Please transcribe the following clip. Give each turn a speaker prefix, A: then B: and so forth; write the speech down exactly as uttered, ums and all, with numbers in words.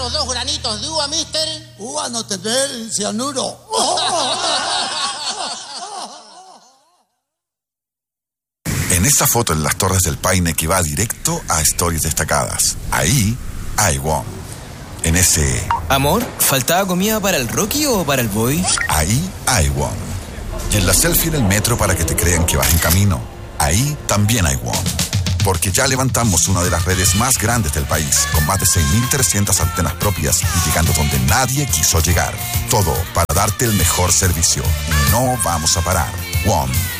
A: Los dos granitos de uva, mister.
B: Uva no te ve el cianuro.
C: En esta foto en las Torres del Paine que va directo a Stories Destacadas. Ahí hay WOM. En ese...
D: Amor, ¿faltaba comida para el Rocky o para el Boy?
C: Ahí hay WOM. Y en la selfie en el metro para que te crean que vas en camino. Ahí también hay WOM. Porque ya levantamos una de las redes más grandes del país, con más de seis mil trescientas antenas propias y llegando donde nadie quiso llegar. Todo para darte el mejor servicio. Y no vamos a parar. WOM.